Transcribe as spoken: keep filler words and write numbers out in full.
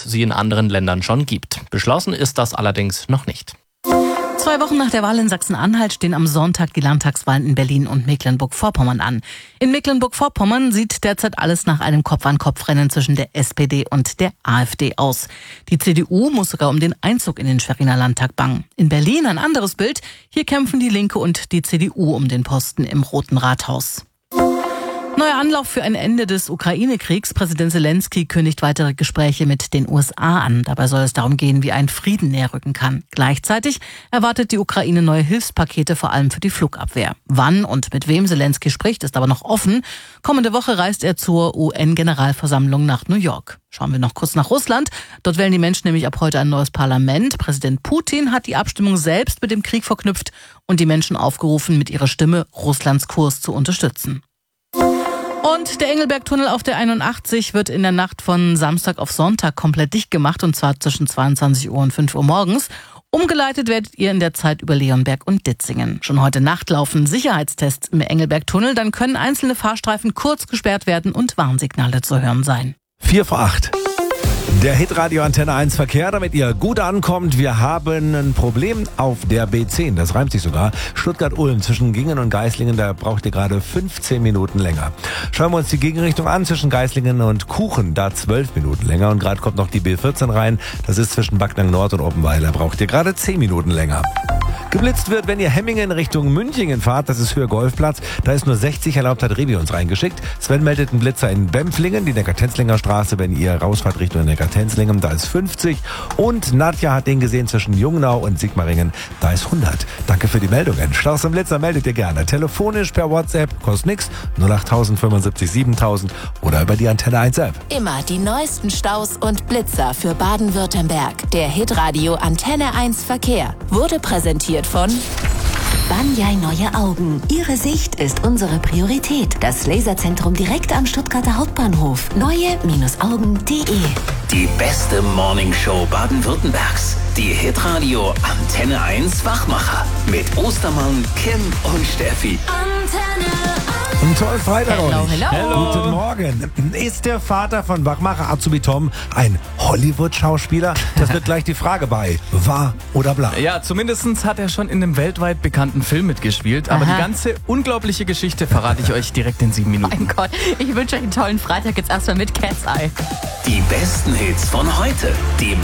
sie in anderen Ländern schon gibt. Beschlossen ist das allerdings noch nicht. Zwei Wochen nach der Wahl in Sachsen-Anhalt stehen am Sonntag die Landtagswahlen in Berlin und Mecklenburg-Vorpommern an. In Mecklenburg-Vorpommern sieht derzeit alles nach einem Kopf-an-Kopf-Rennen zwischen der S P D und der AfD aus. Die C D U muss sogar um den Einzug in den Schweriner Landtag bangen. In Berlin ein anderes Bild. Hier kämpfen die Linke und die C D U um den Posten im Roten Rathaus. Neuer Anlauf für ein Ende des Ukraine-Kriegs. Präsident Zelensky kündigt weitere Gespräche mit den U S A an. Dabei soll es darum gehen, wie ein Frieden näherrücken kann. Gleichzeitig erwartet die Ukraine neue Hilfspakete, vor allem für die Flugabwehr. Wann und mit wem Zelensky spricht, ist aber noch offen. Kommende Woche reist er zur U N-Generalversammlung nach New York. Schauen wir noch kurz nach Russland. Dort wählen die Menschen nämlich ab heute ein neues Parlament. Präsident Putin hat die Abstimmung selbst mit dem Krieg verknüpft und die Menschen aufgerufen, mit ihrer Stimme Russlands Kurs zu unterstützen. Und der Engelberg-Tunnel auf der einundachtzig wird in der Nacht von Samstag auf Sonntag komplett dicht gemacht, und zwar zwischen zweiundzwanzig Uhr und fünf Uhr morgens. Umgeleitet werdet ihr in der Zeit über Leonberg und Ditzingen. Schon heute Nacht laufen Sicherheitstests im Engelberg-Tunnel. Dann können einzelne Fahrstreifen kurz gesperrt werden und Warnsignale zu hören sein. vier vor acht. Der Hitradio Antenne eins Verkehr, damit ihr gut ankommt. Wir haben ein Problem auf der B zehn, das reimt sich sogar. Stuttgart-Ulm zwischen Gingen und Geislingen, da braucht ihr gerade fünfzehn Minuten länger. Schauen wir uns die Gegenrichtung an, zwischen Geislingen und Kuchen, da zwölf Minuten länger. Und gerade kommt noch die B vierzehn rein, das ist zwischen Backnang Nord und Oppenweiler, braucht ihr gerade zehn Minuten länger. Geblitzt wird, wenn ihr Hemmingen Richtung Münchingen fahrt, das ist Höhe Golfplatz, da ist nur sechzig erlaubt, hat Rebi uns reingeschickt. Sven meldet einen Blitzer in Bempflingen, die Neckar-Tenzlinger Straße, wenn ihr rausfahrt Richtung Neckar-Tenzlingen, da ist fünfzig. Und Nadja hat den gesehen zwischen Jungnau und Sigmaringen, da ist hundert. Danke für die Meldungen. Staus im Blitzer meldet ihr gerne. Telefonisch per WhatsApp, kostet nix, null acht null null fünfundsiebzig siebentausend oder über die Antenne eins App. Immer die neuesten Staus und Blitzer für Baden-Württemberg. Der Hitradio Antenne eins Verkehr wurde präsentiert von Banyai Neue Augen. Ihre Sicht ist unsere Priorität. Das Laserzentrum direkt am Stuttgarter Hauptbahnhof. neue Augen punkt de. Die beste Morningshow Baden-Württembergs. Die Hitradio Antenne eins Wachmacher. Mit Ostermann, Kim und Steffi. Antenne Einen tollen Freitag Hello, euch. hello. Guten Morgen. Ist der Vater von Wachmacher Azubi Tom ein Hollywood-Schauspieler? Das wird gleich die Frage bei Wahr oder Bla. Ja, zumindest hat er schon in einem weltweit bekannten Film mitgespielt. Aber Aha. die ganze unglaubliche Geschichte verrate ich euch direkt in sieben Minuten. Mein Gott, ich wünsche euch einen tollen Freitag jetzt erstmal mit Cat's Eye. Die besten Hits von heute. Die